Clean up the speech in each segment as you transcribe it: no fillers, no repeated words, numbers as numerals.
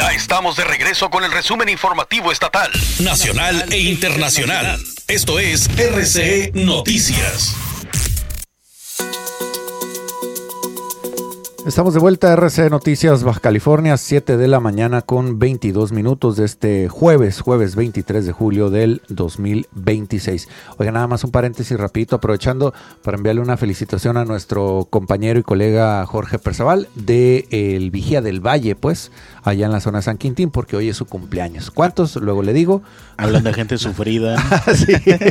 Ya estamos de regreso con el resumen informativo estatal, nacional e internacional. Esto es RCE Noticias. Estamos de vuelta a RCE Noticias Baja California, 7 de la mañana con 22 minutos de este jueves 23 de julio del 2026. Oiga, nada más un paréntesis rapidito, aprovechando para enviarle una felicitación a nuestro compañero y colega Jorge Perzaval de El Vigía del Valle, pues, allá en la zona de San Quintín, porque hoy es su cumpleaños. ¿Cuántos? Luego le digo. Hablando de gente sufrida. Sí.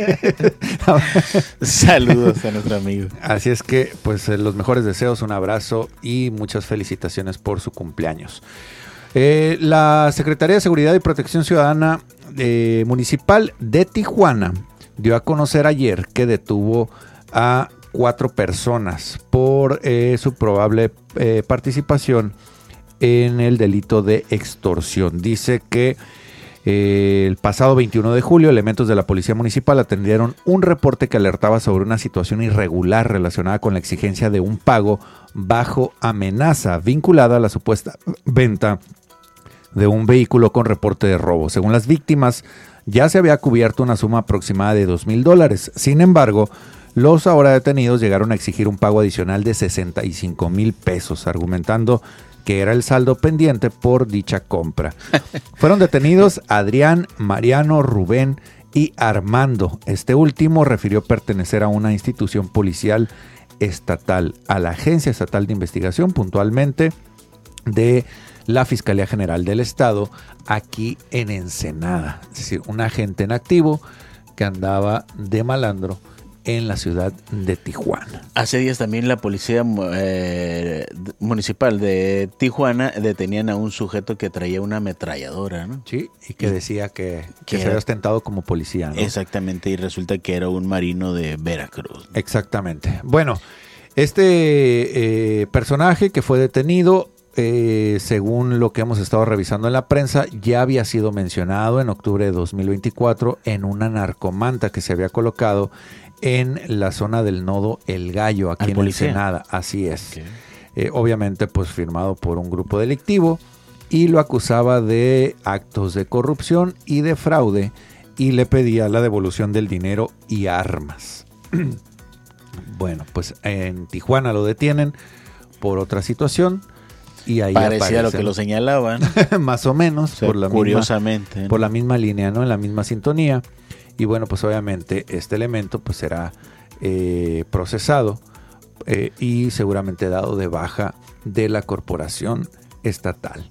Saludos a nuestro amigo. Así es que, pues, los mejores deseos, un abrazo y muchas felicitaciones por su cumpleaños. La Secretaría de Seguridad y Protección Ciudadana Municipal de Tijuana dio a conocer ayer que detuvo a 4 personas por su probable participación en el delito de extorsión. Dice que el pasado 21 de julio, elementos de la Policía Municipal atendieron un reporte que alertaba sobre una situación irregular relacionada con la exigencia de un pago bajo amenaza, vinculada a la supuesta venta de un vehículo con reporte de robo. Según las víctimas, ya se había cubierto una suma aproximada de $2,000. Sin embargo, los ahora detenidos llegaron a exigir un pago adicional de $65,000, argumentando que era el saldo pendiente por dicha compra. Fueron detenidos Adrián, Mariano, Rubén y Armando. Este último refirió pertenecer a una institución policial estatal, a la Agencia Estatal de Investigación, puntualmente de la Fiscalía General del Estado, aquí en Ensenada. Es decir, un agente en activo que andaba de malandro en la ciudad de Tijuana. Hace días también la policía municipal de Tijuana detenían a un sujeto que traía una ametralladora, ¿no? Sí, y que decía que se había ostentado como policía, ¿no? Exactamente, y resulta que era un marino de Veracruz, ¿no? Exactamente. Bueno, este personaje que fue detenido, según lo que hemos estado revisando en la prensa, ya había sido mencionado en octubre de 2024 en una narcomanta que se había colocado en la zona del nodo El Gallo, aquí en Ensenada. Así es. Okay. Obviamente, pues firmado por un grupo delictivo, y lo acusaba de actos de corrupción y de fraude, y le pedía la devolución del dinero y armas. Bueno, pues en Tijuana lo detienen por otra situación. Y ahí parecía lo que lo señalaban. Más o menos, o sea, curiosamente, ¿no? Por la misma línea, ¿no? En la misma sintonía. Y bueno, pues obviamente este elemento pues será procesado y seguramente dado de baja de la corporación estatal.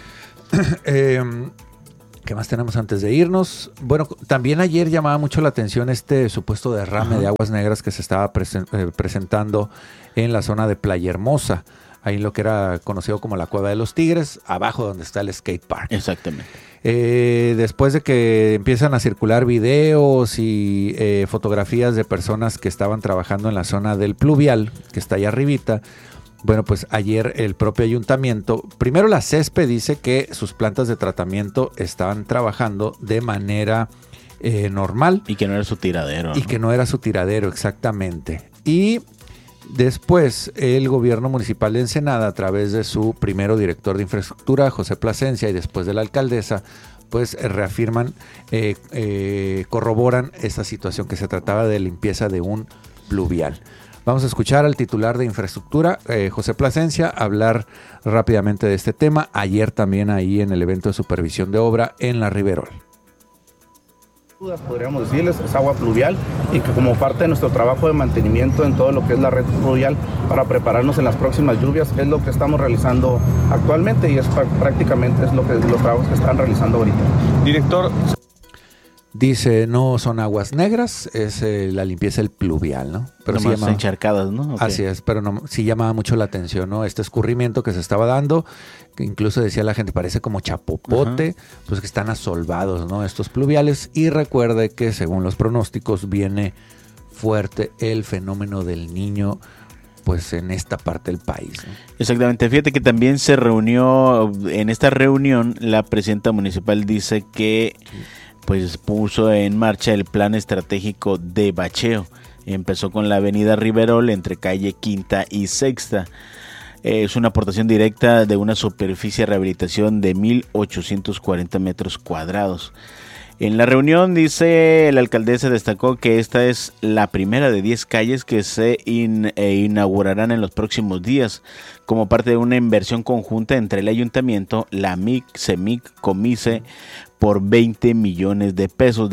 ¿Qué más tenemos antes de irnos? Bueno, también ayer llamaba mucho la atención este supuesto derrame de aguas negras que se estaba presentando en la zona de Playa Hermosa, ahí en lo que era conocido como la Cueva de los Tigres, abajo donde está el skate park. Exactamente. Después de que empiezan a circular videos y fotografías de personas que estaban trabajando en la zona del pluvial, que está allá arribita, bueno, pues ayer el propio ayuntamiento, primero la CESPE dice que sus plantas de tratamiento estaban trabajando de manera normal. Y que no era su tiradero. Y que no era su tiradero, exactamente. Y después el gobierno municipal de Ensenada, a través de su primero director de infraestructura, José Plasencia, y después de la alcaldesa, pues reafirman, corroboran esta situación, que se trataba de limpieza de un pluvial. Vamos a escuchar al titular de infraestructura, José Plasencia, hablar rápidamente de este tema. Ayer también ahí en el evento de supervisión de obra en la Riverol. Podríamos decirles, es agua pluvial, y que como parte de nuestro trabajo de mantenimiento en todo lo que es la red pluvial para prepararnos en las próximas lluvias, es lo que estamos realizando actualmente, y es prácticamente es los trabajos que están realizando ahorita. Director, dice, no son aguas negras, es la limpieza del pluvial, ¿no? Pero sí llamaba, encharcadas, ¿no? Okay. Así es, pero no, sí llamaba mucho la atención, ¿no? Este escurrimiento que se estaba dando, que incluso decía la gente, parece como chapopote, pues que están asolvados, ¿no? Estos pluviales, y recuerde que según los pronósticos viene fuerte el fenómeno del Niño, pues en esta parte del país, ¿no? Exactamente, fíjate que también se reunió, en esta reunión la presidenta municipal dice que pues puso en marcha el plan estratégico de bacheo. Empezó con la avenida Riverol entre calle Quinta y Sexta. Es una aportación directa de una superficie de rehabilitación de 1,840 metros cuadrados. En la reunión, dice, la alcaldesa destacó que esta es la primera de 10 calles que se inaugurarán en los próximos días como parte de una inversión conjunta entre el ayuntamiento, la MIC, CEMIC, COMICE por 20 millones de pesos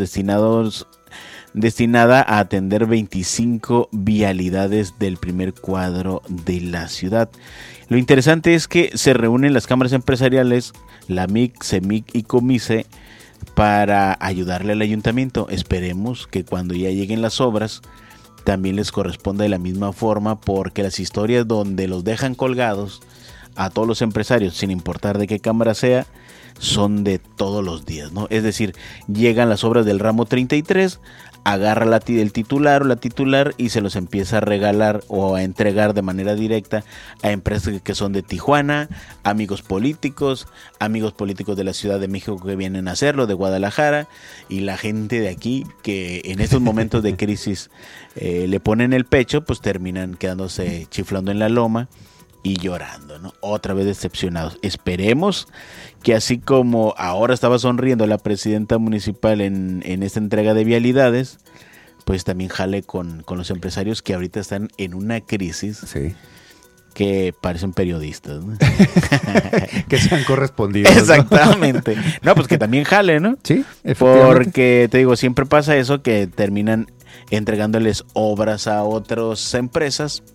destinada a atender 25 vialidades del primer cuadro de la ciudad. Lo interesante es que se reúnen las cámaras empresariales, la MIC, CEMIC y COMICE para ayudarle al ayuntamiento. Esperemos que cuando ya lleguen las obras también les corresponda de la misma forma, porque las historias donde los dejan colgados a todos los empresarios, sin importar de qué cámara sea, son de todos los días, ¿no? Es decir, llegan las obras del ramo 33, agarra el titular o la titular y se los empieza a regalar o a entregar de manera directa a empresas que son de Tijuana, amigos políticos de la Ciudad de México que vienen a hacerlo, de Guadalajara, y la gente de aquí que en estos momentos de crisis le ponen el pecho, pues terminan quedándose chiflando en la loma y llorando, ¿no? Otra vez decepcionados. Esperemos que así como ahora estaba sonriendo la presidenta municipal en esta entrega de vialidades, pues también jale con los empresarios que ahorita están en una crisis. Sí. Que parecen periodistas, ¿no? Que se han correspondido. Exactamente. No, pues que también jale, ¿no? Sí, porque te digo, siempre pasa eso, que terminan entregándoles obras a otras empresas.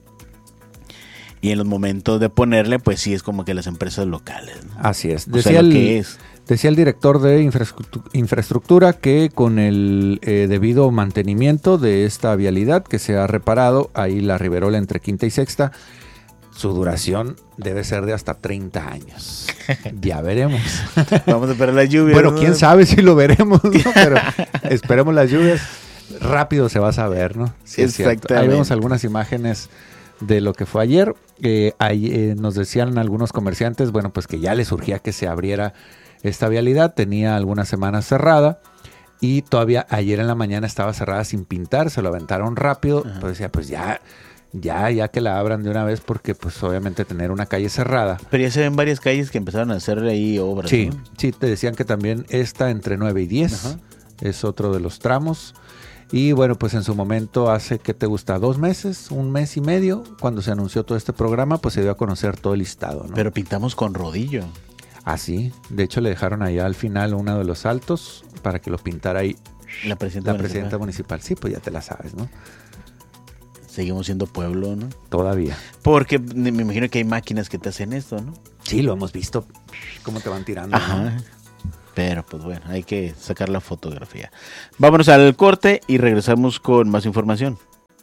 Y en los momentos de ponerle, pues sí es como que las empresas locales, ¿no? Así es. Decía el director de infraestructura que con el debido mantenimiento de esta vialidad que se ha reparado, ahí la Riverola entre Quinta y Sexta, su duración debe ser de hasta 30 años. Ya veremos. Vamos a esperar las lluvias. Bueno, quién sabe si lo veremos, ¿no? Pero esperemos las lluvias. Rápido se va a saber, ¿no? Sí, exactamente. Ahí vemos algunas imágenes de lo que fue ayer. Ahí nos decían algunos comerciantes, bueno, pues que ya les surgía que se abriera esta vialidad. Tenía algunas semanas cerrada y todavía ayer en la mañana estaba cerrada sin pintar. Se lo aventaron rápido. Pues decía, pues ya que la abran de una vez, porque pues obviamente tener una calle cerrada. Pero ya se ven varias calles que empezaron a hacer ahí obras, sí, ¿no? Sí, te decían que también esta entre 9 y 10 es otro de los tramos. Y bueno, pues en su momento hace, ¿qué te gusta? 2 meses, 1 mes y medio, cuando se anunció todo este programa, pues se dio a conocer todo el listado, ¿no? Pero pintamos con rodillo. Ah, sí. De hecho, le dejaron allá al final uno de los altos para que lo pintara ahí la presidenta municipal. Sí, pues ya te la sabes, ¿no? Seguimos siendo pueblo, ¿no? Todavía. Porque me imagino que hay máquinas que te hacen esto, ¿no? Sí, lo hemos visto. Cómo te van tirando. Ajá. ¿No? Pero pues bueno, hay que sacar la fotografía. Vámonos al corte y regresamos con más información.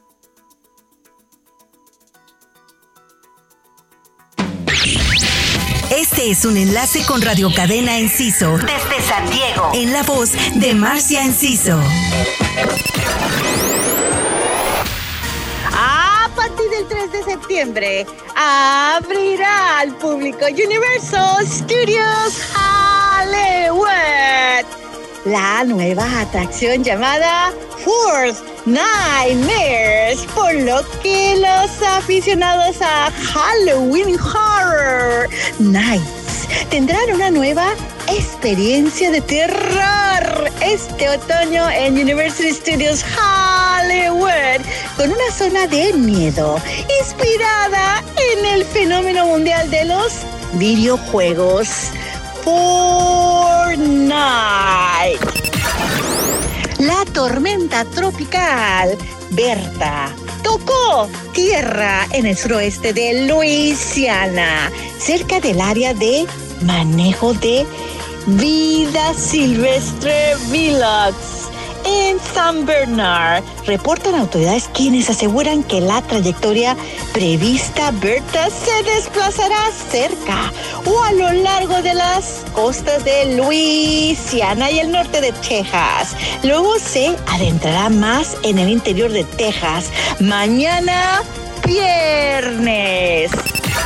Este es un enlace con Radio Cadena Enciso desde San Diego, en la voz de Marcia Enciso. A partir del 3 de septiembre abrirá al público Universal Studios Hollywood, la nueva atracción llamada Fourth Nightmares, por lo que los aficionados a Halloween Horror Nights tendrán una nueva experiencia de terror este otoño en Universal Studios Hollywood, con una zona de miedo inspirada en el fenómeno mundial de los videojuegos Fortnite. La tormenta tropical Berta tocó tierra en el suroeste de Luisiana, cerca del área de manejo de vida silvestre Villax en San Bernard. Reportan autoridades quienes aseguran que la trayectoria prevista Berta se desplazará cerca o a lo largo de las costas de Luisiana y el norte de Texas. Luego se adentrará más en el interior de Texas mañana viernes.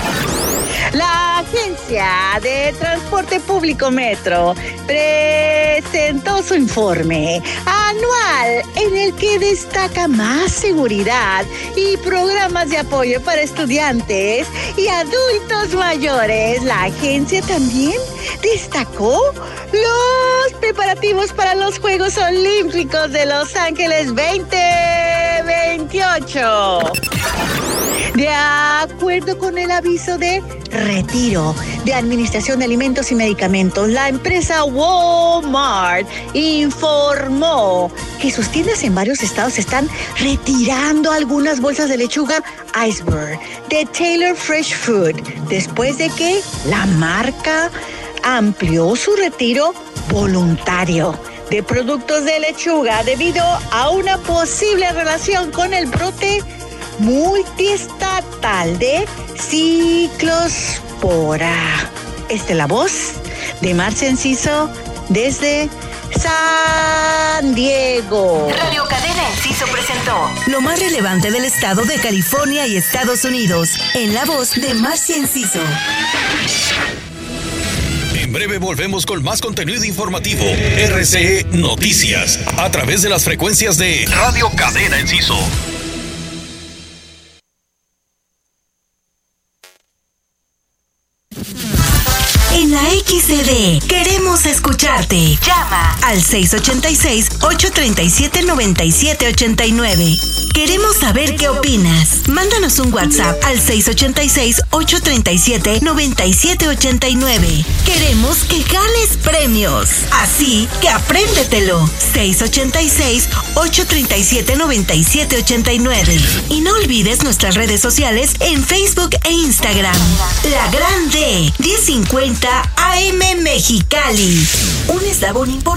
La Agencia de Transporte Público Metro presenta presentó su informe anual en el que destaca más seguridad y programas de apoyo para estudiantes y adultos mayores. La agencia también destacó los preparativos para los Juegos Olímpicos de Los Ángeles 2028. De acuerdo con el aviso de retiro de Administración de Alimentos y Medicamentos, la empresa Walmart informó que sus tiendas en varios estados están retirando algunas bolsas de lechuga Iceberg de Taylor Fresh Food después de que la marca amplió su retiro voluntario de productos de lechuga debido a una posible relación con el brote multiestatal de ciclospora. Esta es la voz de Marcia Enciso desde San Diego. Radio Cadena Enciso presentó lo más relevante del estado de California y Estados Unidos en la voz de Marcia Enciso. En breve volvemos con más contenido informativo. RCE Noticias, a través de las frecuencias de Radio Cadena Enciso. En la XCD queremos escucharte. Llama al 686-837-9789. Queremos saber qué opinas. Mándanos un WhatsApp al 686-837-9789. Queremos que ganes premios. Así que apréndetelo. 686-837-9789. Y no olvides nuestras redes sociales en Facebook e Instagram. La Grande 1050 AM Mexicali. Un eslabón importante